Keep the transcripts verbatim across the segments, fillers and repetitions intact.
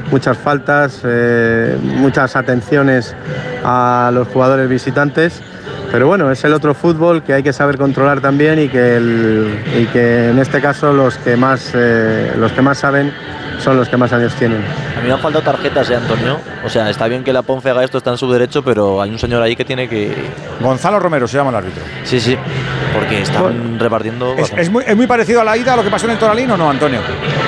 muchas faltas, eh, muchas atenciones a los jugadores visitantes. Pero bueno, es el otro fútbol que hay que saber controlar también y que, el, y que en este caso los que más, eh, los que más saben son los que más años tienen. A mí me han faltado tarjetas, ¿eh, Antonio? O sea, está bien que la Ponce haga esto, está en su derecho, pero hay un señor ahí que tiene que... Gonzalo Romero se llama el árbitro. Sí, sí, porque están bueno, repartiendo... Es, es, muy, ¿Es muy parecido a la ida a lo que pasó en el Toralín o no, Antonio?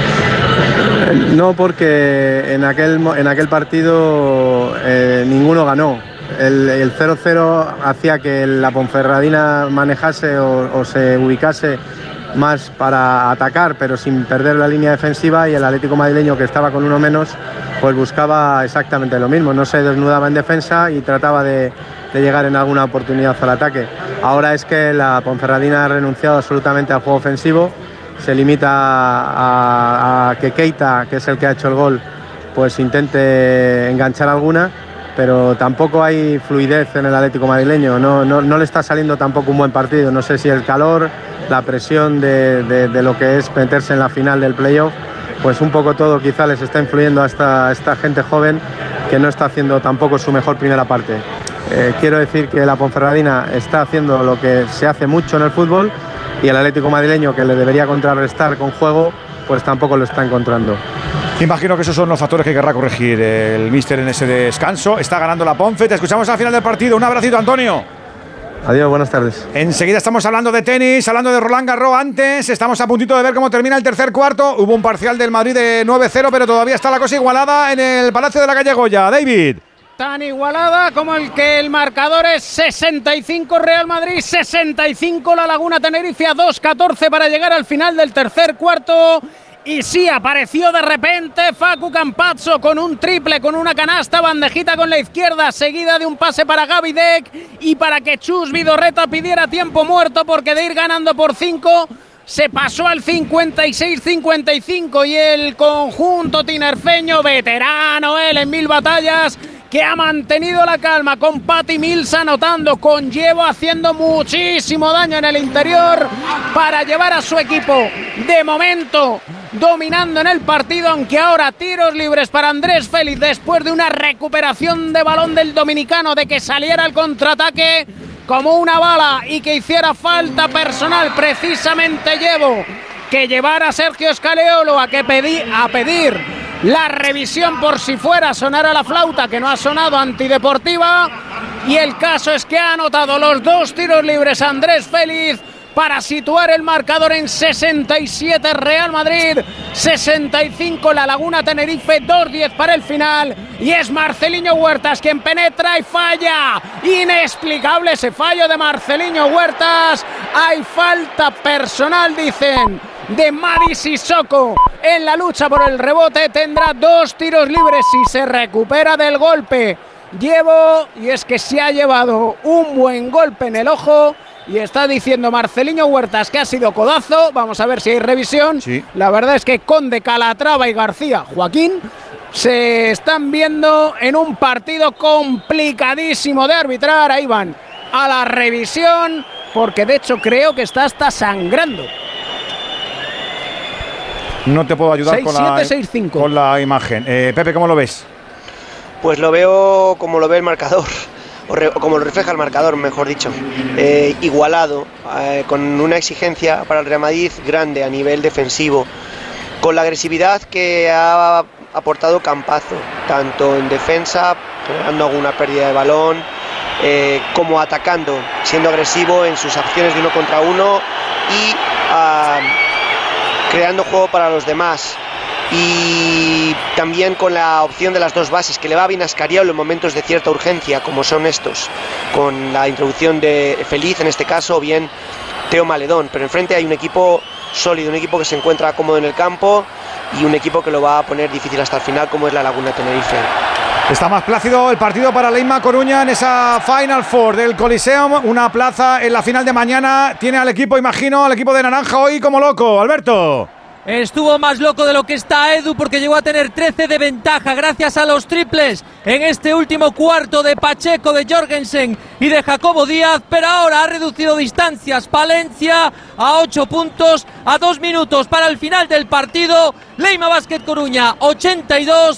No, porque en aquel, en aquel partido eh, ninguno ganó. El, el cero cero hacía que la Ponferradina manejase o, o se ubicase más para atacar, pero sin perder la línea defensiva, y el Atlético madrileño, que estaba con uno menos, pues buscaba exactamente lo mismo. No se desnudaba en defensa y trataba de, de llegar en alguna oportunidad al ataque. Ahora es que la Ponferradina ha renunciado absolutamente al juego ofensivo, se limita a, a que Keita, que es el que ha hecho el gol, pues intente enganchar alguna, pero tampoco hay fluidez en el Atlético madrileño, no, no, no le está saliendo tampoco un buen partido. No sé si el calor, la presión de, de, de lo que es meterse en la final del playoff, pues un poco todo quizá les está influyendo a esta, a esta gente joven que no está haciendo tampoco su mejor primera parte. Eh, quiero decir que la Ponferradina está haciendo lo que se hace mucho en el fútbol, y el Atlético madrileño, que le debería contrarrestar con juego, pues tampoco lo está encontrando. Imagino que esos son los factores que querrá corregir el míster en ese descanso. Está ganando la Ponfe. Te escuchamos al final del partido. Un abracito, Antonio. Adiós, buenas tardes. Enseguida estamos hablando de tenis, hablando de Roland Garros. Antes estamos a puntito de ver cómo termina el tercer cuarto. Hubo un parcial del Madrid de nueve cero, pero todavía está la cosa igualada en el Palacio de la Calle Goya. David. Tan igualada como el que el marcador es sesenta y cinco Real Madrid, sesenta y cinco La Laguna Tenerife, a dos catorce para llegar al final del tercer cuarto. Y sí, apareció de repente Facu Campazzo con un triple, con una canasta, bandejita con la izquierda, seguida de un pase para Gavi Deck y para que Chus Vidorreta pidiera tiempo muerto, porque de ir ganando por cinco se pasó al cincuenta y seis cincuenta y cinco, y el conjunto tinerfeño, veterano él en mil batallas, que ha mantenido la calma, con Patty Mills anotando, con Llevo haciendo muchísimo daño en el interior para llevar a su equipo de momento dominando en el partido, aunque ahora tiros libres para Andrés Félix después de una recuperación de balón del dominicano, de que saliera al contraataque como una bala y que hiciera falta personal precisamente Llevo, que llevara a Sergio Scaleolo a, que pedí, a pedir la revisión por si fuera a sonar a la flauta, que no ha sonado, antideportiva, y el caso es que ha anotado los dos tiros libres Andrés Félix para situar el marcador en sesenta y siete Real Madrid, sesenta y cinco La Laguna Tenerife, dos diez para el final, y es Marceliño Huertas quien penetra y falla. Inexplicable ese fallo de Marceliño Huertas. Hay falta personal, dicen, de Madi Sissoko en la lucha por el rebote. Tendrá dos tiros libres si se recupera del golpe Llevo, y es que se ha llevado un buen golpe en el ojo. Y está diciendo Marceliño Huertas que ha sido codazo. Vamos a ver si hay revisión. Sí. La verdad es que Conde, Calatrava y García Joaquín se están viendo en un partido complicadísimo de arbitrar. Ahí van a la revisión, porque de hecho creo que está hasta sangrando. No te puedo ayudar seis, con, siete, la, seis, cinco. con la imagen. Eh, Pepe, ¿cómo lo ves? Pues lo veo como lo ve el marcador. O, re, o como lo refleja el marcador, mejor dicho, eh, igualado, eh, con una exigencia para el Real Madrid grande a nivel defensivo, con la agresividad que ha aportado Campazzo, tanto en defensa, generando alguna pérdida de balón, eh, como atacando, siendo agresivo en sus acciones de uno contra uno y uh, creando juego para los demás. Y también con la opción de las dos bases, que le va bien a Scariolo en momentos de cierta urgencia, como son estos, con la introducción de Feliz en este caso, o bien Teo Maledón. Pero enfrente hay un equipo sólido, un equipo que se encuentra cómodo en el campo y un equipo que lo va a poner difícil hasta el final, como es la Laguna Tenerife. Está más plácido el partido para Leima Coruña en esa Final Four del Coliseum. Una plaza en la final de mañana. Tiene al equipo, imagino, al equipo de Naranja hoy como loco. Alberto. Estuvo más loco de lo que está Edu, porque llegó a tener trece de ventaja gracias a los triples en este último cuarto de Pacheco, de Jorgensen y de Jacobo Díaz, pero ahora ha reducido distancias Palencia a ocho puntos, a dos minutos para el final del partido. Leima Basket Coruña ochenta y dos,